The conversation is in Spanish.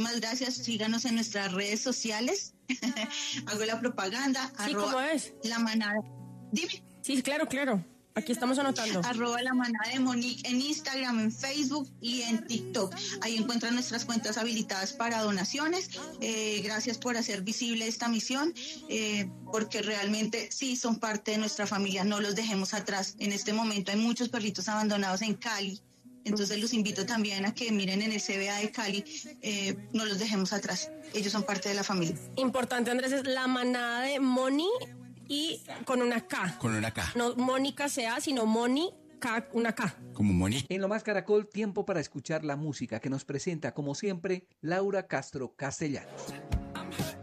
muchísimas gracias. Síganos en nuestras redes sociales. Hago la propaganda. Sí, ¿cómo es? La manada. Dime. Sí, claro. Aquí estamos anotando. @la manada de Monique en Instagram, en Facebook y en TikTok. Ahí encuentran nuestras cuentas habilitadas para donaciones. Gracias por hacer visible esta misión, porque realmente sí son parte de nuestra familia. No los dejemos atrás. En este momento hay muchos perritos abandonados en Cali. Entonces los invito también a que miren en el CBA de Cali, no los dejemos atrás. Ellos son parte de la familia. Importante, Andrés, es la manada de Moni y con una K. Con una K. No Mónica C.A., sino Moni K, una K. Como Moni. En Lo Más Caracol, tiempo para escuchar la música que nos presenta, como siempre, Laura Castro Castellanos.